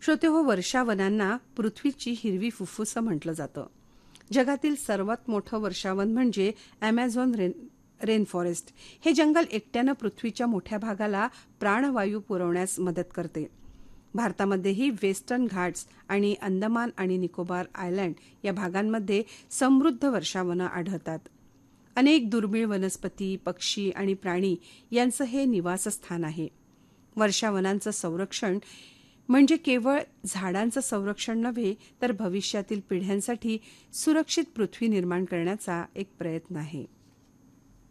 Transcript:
श्रोतेहो, वर्षावनांना पृथ्वीची हिरवी फुफ्फुसं म्हटलं जातं. जगातील सर्वात मोठं वर्षावन म्हणजे ॲमेझॉन रेन फॉरेस्ट. हे जंगल एकट्यानं पृथ्वीच्या मोठ्या भागाला प्राणवायू पुरवण्यास मदत करते. भारतामध्येही वेस्टर्न घाट्स आणि अंदमान आणि निकोबार आयलँड या भागांमध्ये समृद्ध वर्षावनं आढळतात. अनेक दुर्मिळ वनस्पती, पक्षी आणि प्राणी यांचं हे निवासस्थान आहे. वर्षावनांचं संरक्षण म्हणजे केवळ झाडांचं संरक्षण नव्हे, तर भविष्यातील पिढ्यांसाठी सुरक्षित पृथ्वी निर्माण करण्याचा एक प्रयत्न आहे.